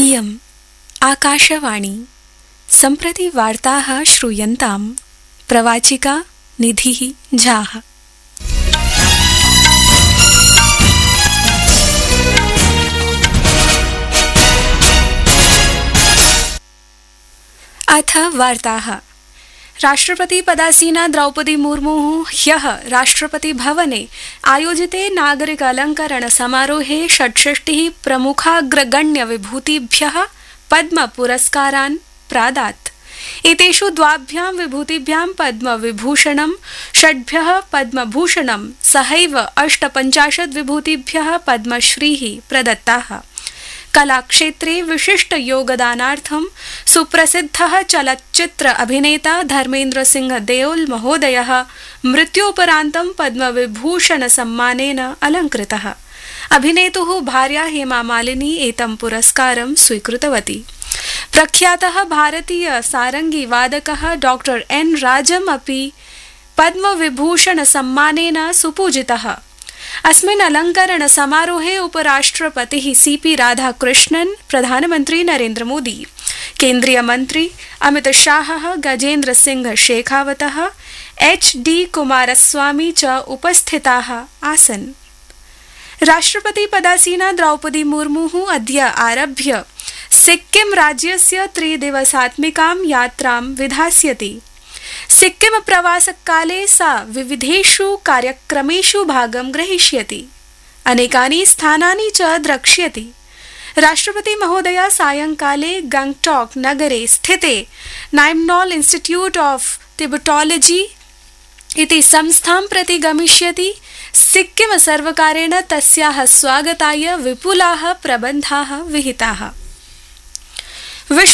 इयम् आकाशवाणी सम्प्रति वार्ताः श्रूयन्ताम् प्रवाचिका निधिः झाः। अथ वार्ताः। राष्ट्रपति पदासीना द्रौपदी मुर्मुः ह्यः राष्ट्रपति भवने आयोजिते नागरिक अलंकरण समारोहे 66 प्रमुखाग्रगण्य विभूतिभ्यः पद्म पुरस्कारान् प्रादात्। एतेषु 2 विभूतिभ्यां पद्म विभूषणं, 6 पद्मभूषणं सहैव 58 विभूतिभ्यः पद्मश्रीः प्रदत्ताः। कलाक्षेत्रे विशिष्ट योगदानार्थं सुप्रसिद्धः चलच्चित्र अभिनेता धर्मेन्द्र सिंह देओल महोदयः मृत्योपरान्तं पद्मविभूषण सम्मानेन अलङ्कृतः। अभिनेतुः भार्या हेमा मालिनी एतं पुरस्कारं स्वीकृतवती। प्रख्यातः भारतीय सारंगी वादकः डॉक्टर एन राजम् अपि पद्मविभूषण सम्मानेन सुपूजितः। अस्मिन् अलंकरण समारोहे उपराष्ट्रपतिः सीपी राधाकृष्णन्, प्रधानमंत्री नरेंद्र मोदी, केंद्रीय मंत्री अमित शाहः, गजेंद्र सिंह शेखावतः, HD कुमारस्वामी च उपस्थिताः आसन्। राष्ट्रपति पदासीना द्रौपदी मुर्मुः अद्य आरभ्य सिक्किम राज्यस्य 3 दिवसात्मिकां यात्रां विधास्यति। सिक्किम प्रवासकाले सा विविधेषु कार्यक्रमेषु भागं ग्रहीष्यति, अनेकानि स्थानानि च द्रक्ष्यति। राष्ट्रपति महोदया सायंकाले गंगटॉक नगरे स्थिते नाइम्नॉल इंस्टीट्यूट ऑफ टिबेटोलॉजी इति संस्थां प्रति गमिष्यति। सिक्किम सर्वकारेण तस्याः स्वागताय विपुलाः प्रबन्धाः विहिताः।